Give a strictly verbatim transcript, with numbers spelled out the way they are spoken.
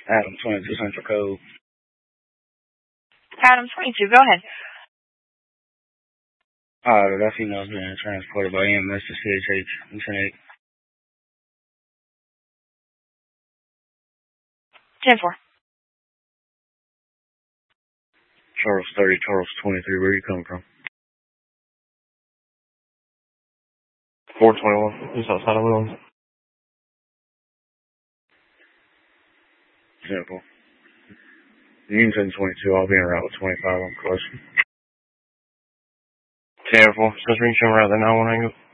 Adam twenty-two Central Code. Adam twenty-two, go ahead. Uh, that female's being transported by E M S to C H H. I'm ten eight. ten four. Charles thirty, Charles twenty-three. Where are you coming from? four twenty-one. Just outside of Williams. Simple. Union ten twenty-two. I'll be en route with twenty-five on close. ten four. Just reaching around the nine one angle.